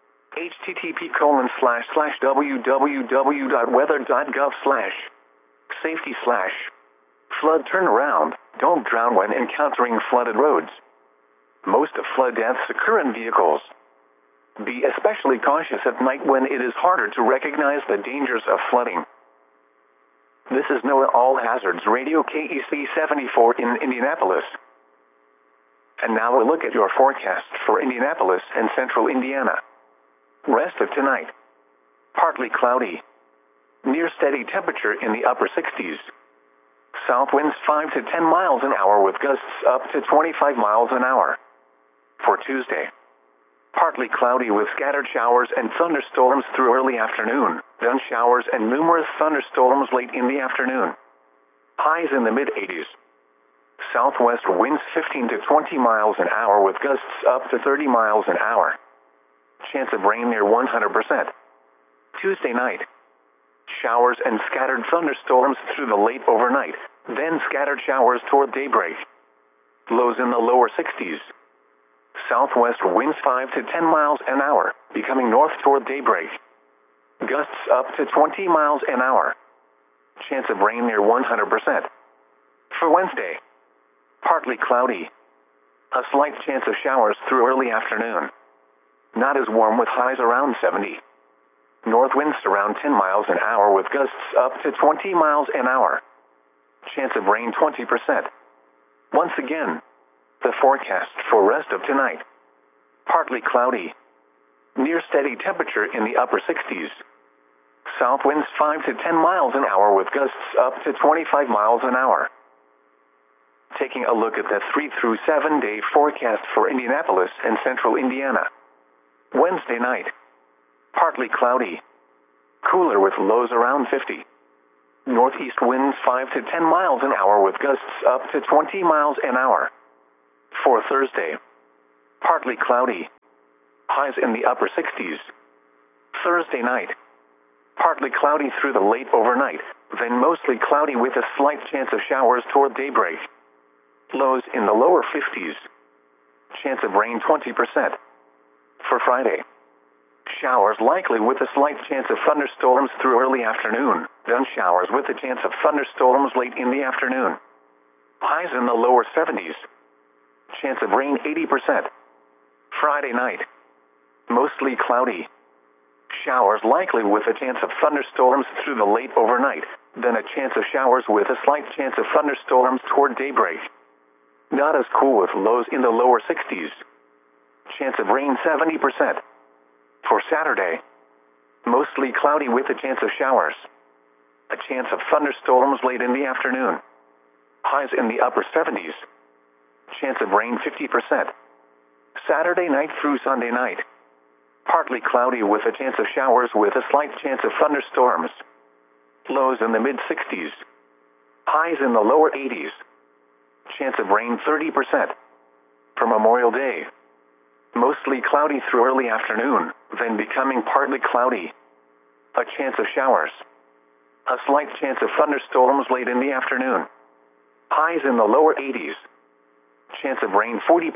http://www.weather.gov/safety/ flood turnaround. Don't drown when encountering flooded roads. Most of flood deaths occur in vehicles. Be especially cautious at night when it is harder to recognize the dangers of flooding. This is NOAA All Hazards Radio KEC 74 in Indianapolis. And now a look at your forecast for Indianapolis and central Indiana. Rest of tonight: partly cloudy. Near steady temperature in the upper 60s. South winds 5 to 10 miles an hour with gusts up to 25 miles an hour. For Tuesday: partly cloudy with scattered showers and thunderstorms through early afternoon, then showers and numerous thunderstorms late in the afternoon. Highs in the mid-80s. Southwest winds 15 to 20 miles an hour with gusts up to 30 miles an hour. Chance of rain near 100%. Tuesday night: showers and scattered thunderstorms through the late overnight, then scattered showers toward daybreak. Lows in the lower 60s. Southwest winds 5 to 10 miles an hour, becoming north toward daybreak. Gusts up to 20 miles an hour. Chance of rain near 100%. For Wednesday: partly cloudy. A slight chance of showers through early afternoon. Not as warm with highs around 70. North winds around 10 miles an hour with gusts up to 20 miles an hour. Chance of rain 20%. Once again, the forecast for rest of tonight: partly cloudy. Near steady temperature in the upper 60s. South winds 5 to 10 miles an hour with gusts up to 25 miles an hour. Taking a look at the 3 through 7 day forecast for Indianapolis and central Indiana. Wednesday night: partly cloudy. Cooler with lows around 50. Northeast winds 5 to 10 miles an hour with gusts up to 20 miles an hour. For Thursday, partly cloudy. Highs in the upper 60s. Thursday night, partly cloudy through the late overnight, then mostly cloudy with a slight chance of showers toward daybreak. Lows in the lower 50s. Chance of rain 20%. For Friday, showers likely with a slight chance of thunderstorms through early afternoon, then showers with a chance of thunderstorms late in the afternoon. Highs in the lower 70s. Chance of rain 80%. Friday night, mostly cloudy. Showers likely with a chance of thunderstorms through the late overnight, then a chance of showers with a slight chance of thunderstorms toward daybreak. Not as cool with lows in the lower 60s. Chance of rain 70%. For Saturday, mostly cloudy with a chance of showers. A chance of thunderstorms late in the afternoon. Highs in the upper 70s. Chance of rain 50%. Saturday night through Sunday night, partly cloudy with a chance of showers with a slight chance of thunderstorms. Lows in the mid-60s. Highs in the lower 80s. Chance of rain 30%. For Memorial Day, mostly cloudy through early afternoon, then becoming partly cloudy. A chance of showers. A slight chance of thunderstorms late in the afternoon. Highs in the lower 80s. Chance of rain 40%.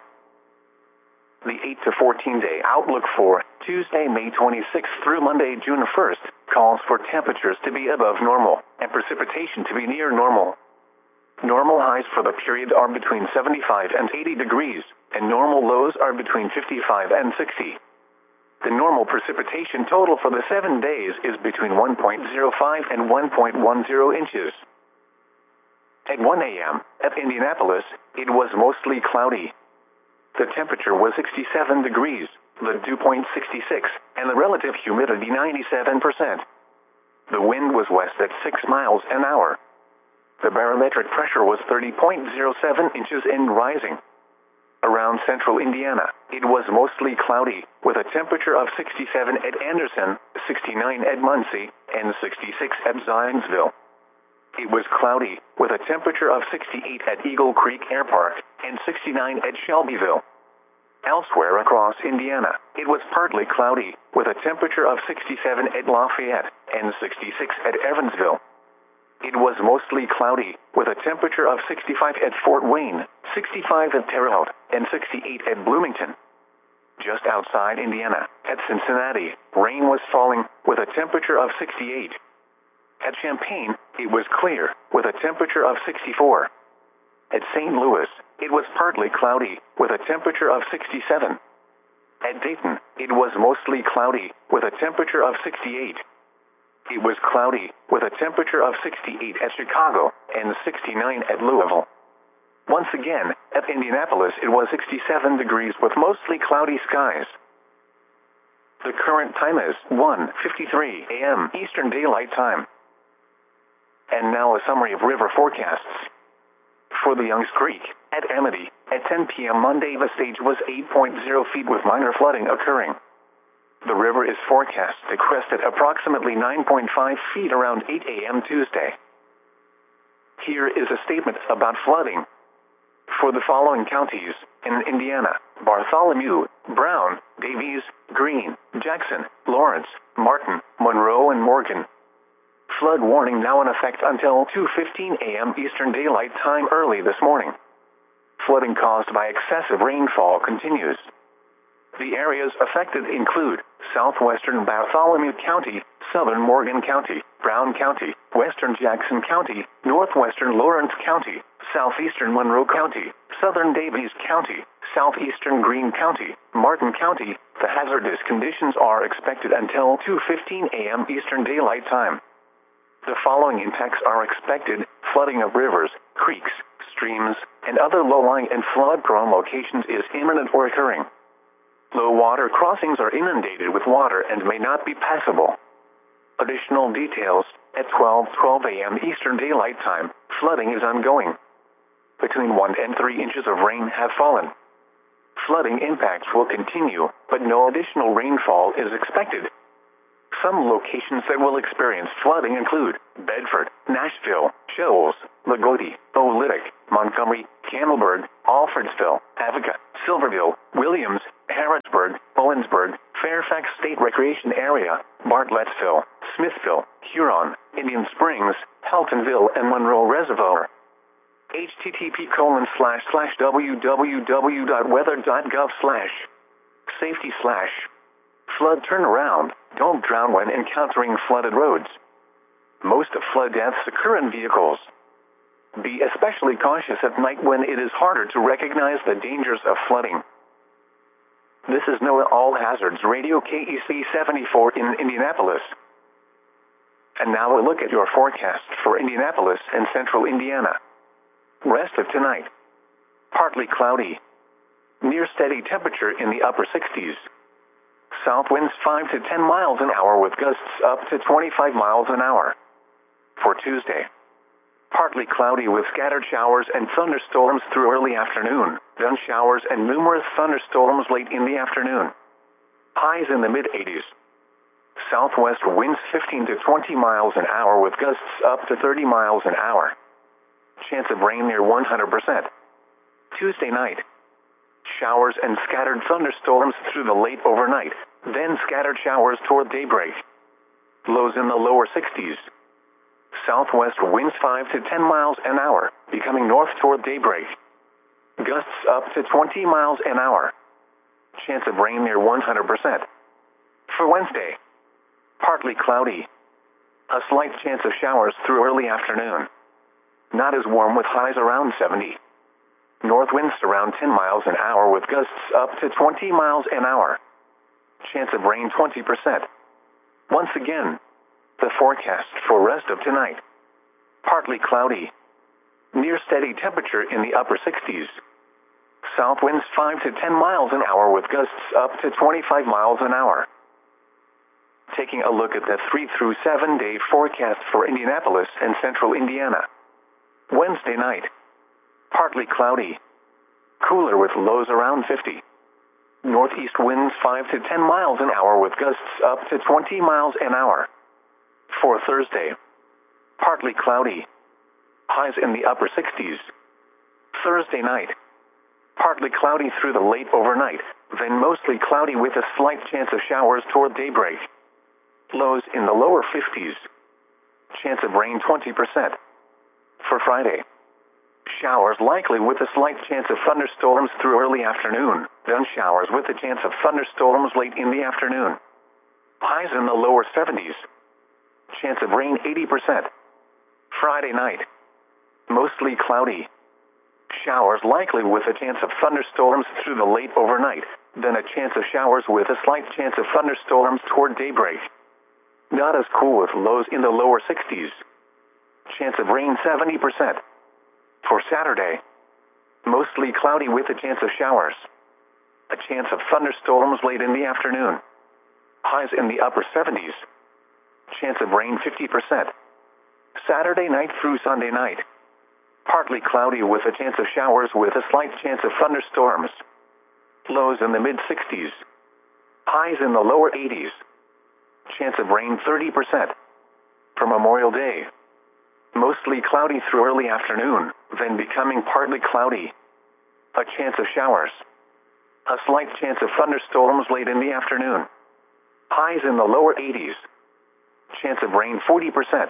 The 8 to 14 day outlook for Tuesday, May 26th through Monday, June 1st, calls for temperatures to be above normal and precipitation to be near normal. Normal highs for the period are between 75 and 80 degrees, and normal lows are between 55 and 60. The normal precipitation total for the 7 days is between 1.05 and 1.10 inches. At 1 a.m., at Indianapolis, it was mostly cloudy. The temperature was 67 degrees, the dew point 66, and the relative humidity 97%. The wind was west at 6 miles an hour. The barometric pressure was 30.07 inches and rising. Around central Indiana, it was mostly cloudy, with a temperature of 67 at Anderson, 69 at Muncie, and 66 at Zionsville. It was cloudy, with a temperature of 68 at Eagle Creek Air Park, and 69 at Shelbyville. Elsewhere across Indiana, it was partly cloudy, with a temperature of 67 at Lafayette, and 66 at Evansville. It was mostly cloudy, with a temperature of 65 at Fort Wayne, 65 at Terre Haute, and 68 at Bloomington. Just outside Indiana, at Cincinnati, rain was falling, with a temperature of 68. At Champaign, it was clear, with a temperature of 64. At St. Louis, it was partly cloudy, with a temperature of 67. At Dayton, it was mostly cloudy, with a temperature of 68. It was cloudy, with a temperature of 68 at Chicago, and 69 at Louisville. Once again, at Indianapolis it was 67 degrees with mostly cloudy skies. The current time is 1:53 a.m. Eastern Daylight Time. And now a summary of river forecasts. For the Youngs Creek, at Amity, at 10 p.m. Monday the stage was 8.0 feet with minor flooding occurring. The river is forecast to crest at approximately 9.5 feet around 8 a.m. Tuesday. Here is a statement about flooding. For the following counties in Indiana: Bartholomew, Brown, Davies, Greene, Jackson, Lawrence, Martin, Monroe, and Morgan. Flood warning now in effect until 2:15 a.m. Eastern Daylight Time early this morning. Flooding caused by excessive rainfall continues. The areas affected include southwestern Bartholomew County, southern Morgan County, Brown County, western Jackson County, northwestern Lawrence County, southeastern Monroe County, southern Davies County, southeastern Greene County, Martin County. The hazardous conditions are expected until 2:15 a.m. Eastern Daylight Time. The following impacts are expected: flooding of rivers, creeks, streams, and other low-lying and flood-prone locations is imminent or occurring. Low water crossings are inundated with water and may not be passable. Additional details: at 12:12 a.m. Eastern Daylight Time, flooding is ongoing. Between 1 and 3 inches of rain have fallen. Flooding impacts will continue, but no additional rainfall is expected. Some locations that will experience flooding include Bedford, Nashville, Shoals, Lagodi, Oolitic, Montgomery, Campbellburg, Alfredsville, Avoca, Silverville, Williams, Harrodsburg, Owensburg, Fairfax State Recreation Area, Bartlettsville, Smithville, Huron, Indian Springs, Peltonville, and Monroe Reservoir. http://www.weather.gov/safety/flood turnaround. Don't drown when encountering flooded roads. Most of flood deaths occur in vehicles. Be especially cautious at night when it is harder to recognize the dangers of flooding. This is NOAA All Hazards Radio KEC 74 in Indianapolis. And now a look at your forecast for Indianapolis and central Indiana. Rest of tonight. Partly cloudy. Near steady temperature in the upper 60s. South winds 5 to 10 miles an hour with gusts up to 25 miles an hour. For Tuesday. Partly cloudy with scattered showers and thunderstorms through early afternoon, then showers and numerous thunderstorms late in the afternoon. Highs in the mid-80s. Southwest winds 15 to 20 miles an hour with gusts up to 30 miles an hour. Chance of rain near 100%. Tuesday night. Showers and scattered thunderstorms through the late overnight, then scattered showers toward daybreak. Lows in the lower 60s. Southwest winds 5 to 10 miles an hour, becoming north toward daybreak. Gusts up to 20 miles an hour. Chance of rain near 100%. For Wednesday. Partly cloudy. A slight chance of showers through early afternoon. Not as warm with highs around 70. North winds around 10 miles an hour with gusts up to 20 miles an hour. Chance of rain 20%. Once again, the forecast for rest of tonight. Partly cloudy. Near steady temperature in the upper 60s. South winds 5 to 10 miles an hour with gusts up to 25 miles an hour. Taking a look at the 3 through 7 day forecast for Indianapolis and central Indiana. Wednesday night. Partly cloudy. Cooler with lows around 50. Northeast winds 5 to 10 miles an hour with gusts up to 20 miles an hour. For Thursday. Partly cloudy. Highs in the upper 60s. Thursday night. Partly cloudy through the late overnight, then mostly cloudy with a slight chance of showers toward daybreak. Lows in the lower 50s. Chance of rain 20%. For Friday. Showers likely with a slight chance of thunderstorms through early afternoon, then showers with a chance of thunderstorms late in the afternoon. Highs in the lower 70s. Chance of rain 80%. Friday night. Mostly cloudy. Showers likely with a chance of thunderstorms through the late overnight, then a chance of showers with a slight chance of thunderstorms toward daybreak. Not as cool with lows in the lower 60s. Chance of rain 70%. For Saturday. Mostly cloudy with a chance of showers. A chance of thunderstorms late in the afternoon. Highs in the upper 70s. Chance of rain 50%. Saturday night through Sunday night. Partly cloudy with a chance of showers with a slight chance of thunderstorms. Lows in the mid-60s. Highs in the lower 80s. Chance of rain 30%. For Memorial Day. Mostly cloudy through early afternoon, then becoming partly cloudy. A chance of showers. A slight chance of thunderstorms late in the afternoon. Highs in the lower 80s. Chance of rain 40%.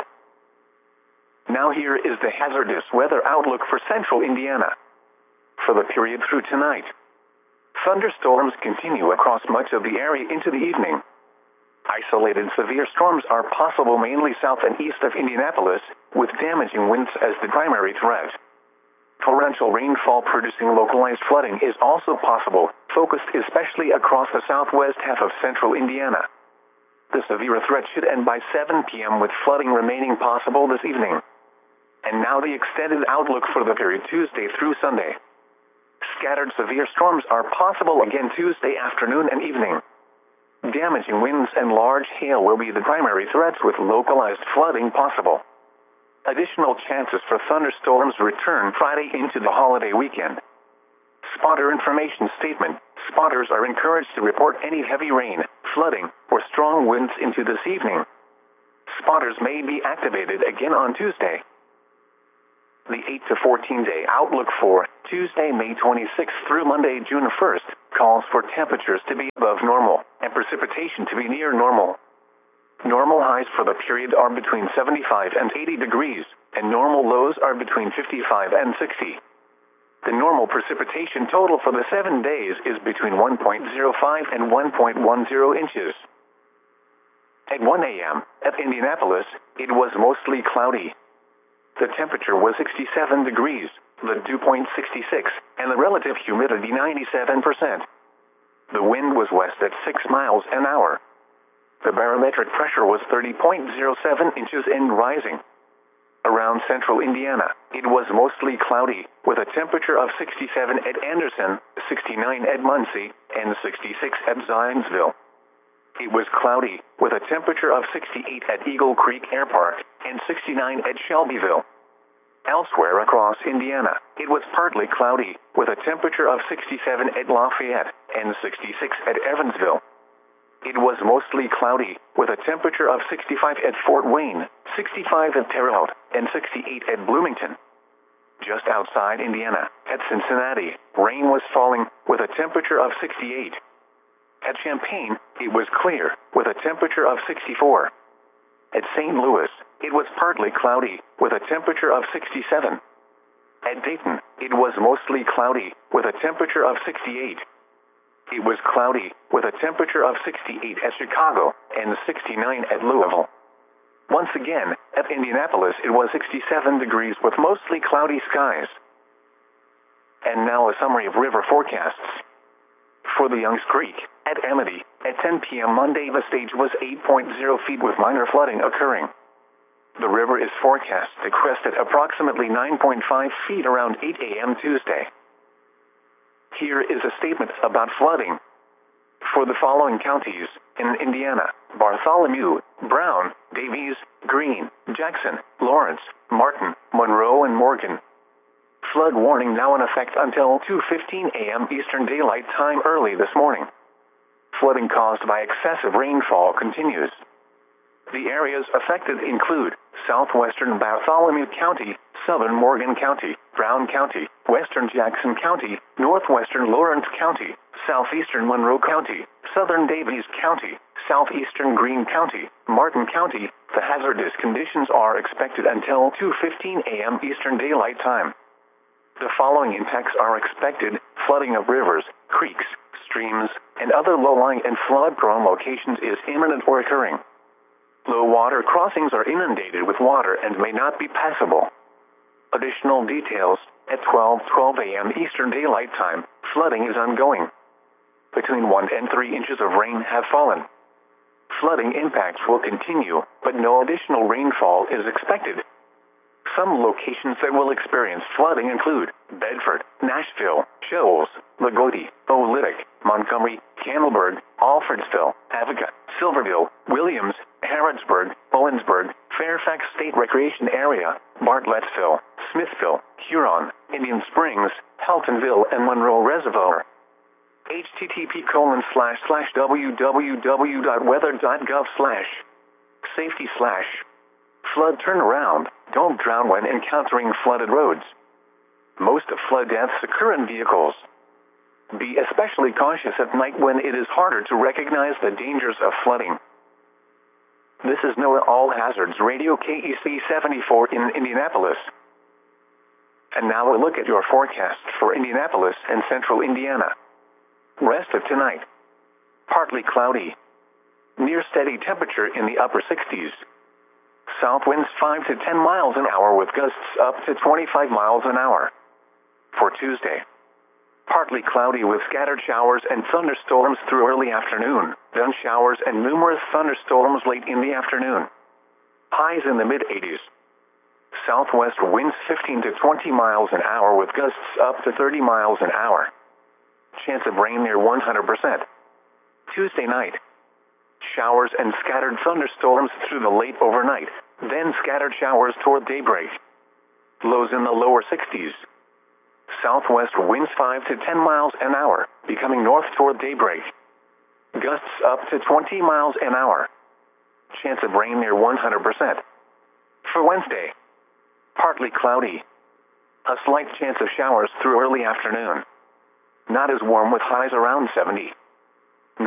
Now here is the hazardous weather outlook for central Indiana. For the period through tonight. Thunderstorms continue across much of the area into the evening. Isolated severe storms are possible mainly south and east of Indianapolis, with damaging winds as the primary threat. Torrential rainfall producing localized flooding is also possible, focused especially across the southwest half of central Indiana. The severe threat should end by 7 p.m. with flooding remaining possible this evening. And now the extended outlook for the period Tuesday through Sunday. Scattered severe storms are possible again Tuesday afternoon and evening. Damaging winds and large hail will be the primary threats with localized flooding possible. Additional chances for thunderstorms return Friday into the holiday weekend. Spotter information statement. Spotters are encouraged to report any heavy rain, flooding or strong winds into this evening. Spotters may be activated again on Tuesday. The 8 to 14-day outlook for Tuesday, May 26th through Monday, June 1st, calls for temperatures to be above normal and precipitation to be near normal. Normal highs for the period are between 75 and 80 degrees, and normal lows are between 55 and 60. The normal precipitation total for the 7 days is between 1.05 and 1.10 inches. At 1 a.m., at Indianapolis, it was mostly cloudy. The temperature was 67 degrees, the dew point 66, and the relative humidity 97%. The wind was west at 6 miles an hour. The barometric pressure was 30.07 inches and rising. Around central Indiana, it was mostly cloudy, with a temperature of 67 at Anderson, 69 at Muncie, and 66 at Zionsville. It was cloudy, with a temperature of 68 at Eagle Creek Air Park, and 69 at Shelbyville. Elsewhere across Indiana, it was partly cloudy, with a temperature of 67 at Lafayette, and 66 at Evansville. It was mostly cloudy, with a temperature of 65 at Fort Wayne, 65 at Terre Haute, and 68 at Bloomington. Just outside Indiana, at Cincinnati, rain was falling, with a temperature of 68. At Champaign, it was clear, with a temperature of 64. At St. Louis, it was partly cloudy, with a temperature of 67. At Dayton, it was mostly cloudy, with a temperature of 68. It was cloudy, with a temperature of 68 at Chicago, and 69 at Louisville. Once again, at Indianapolis it was 67 degrees with mostly cloudy skies. And now a summary of river forecasts. For the Youngs Creek, at Amity, at 10 p.m. Monday the stage was 8.0 feet with minor flooding occurring. The river is forecast to crest at approximately 9.5 feet around 8 a.m. Tuesday. Here is a statement about flooding. For the following counties in Indiana: Bartholomew, Brown, Davies, Greene, Jackson, Lawrence, Martin, Monroe, and Morgan. Flood warning now in effect until 2:15 a.m. Eastern Daylight Time early this morning. Flooding caused by excessive rainfall continues. The areas affected include southwestern Bartholomew County, southern Morgan County, Brown County, western Jackson County, northwestern Lawrence County, southeastern Monroe County, southern Davies County, southeastern Greene County, Martin County. The hazardous conditions are expected until 2:15 a.m. Eastern Daylight Time. The following impacts are expected: flooding of rivers, creeks, streams, and other low-lying and flood-prone locations is imminent or occurring. Low water crossings are inundated with water and may not be passable. Additional details: at 12:12 a.m. Eastern Daylight Time, flooding is ongoing. Between 1 and 3 inches of rain have fallen. Flooding impacts will continue, but no additional rainfall is expected. Some locations that will experience flooding include Bedford, Nashville, Shoals, Lagodi, Oolitic, Montgomery, Campbellsburg, Alfredsville, Avoca, Silverville, Williams, Harrodsburg, Owensburg, Fairfax State Recreation Area, Bartlettsville, Smithville, Huron, Indian Springs, Heltonville, and Monroe Reservoir. http://www.weather.gov/safety/ flood turnaround. Don't drown when encountering flooded roads. Most flood deaths occur in vehicles. Be especially cautious at night when it is harder to recognize the dangers of flooding. This is NOAA All Hazards Radio KEC 74 in Indianapolis. And now a look at your forecast for Indianapolis and central Indiana. Rest of tonight: partly cloudy. Near steady temperature in the upper 60s. South winds 5 to 10 miles an hour with gusts up to 25 miles an hour. For Tuesday: partly cloudy with scattered showers and thunderstorms through early afternoon, then showers and numerous thunderstorms late in the afternoon. Highs in the mid-80s. Southwest winds 15 to 20 miles an hour with gusts up to 30 miles an hour. Chance of rain near 100%. Tuesday night: showers and scattered thunderstorms through the late overnight, then scattered showers toward daybreak. Lows in the lower 60s. Southwest winds 5 to 10 miles an hour, becoming north toward daybreak. gusts up to 20 miles an hour. Chance of rain near 100%. For Wednesday, partly cloudy. A slight chance of showers through early afternoon. Not as warm with highs around 70.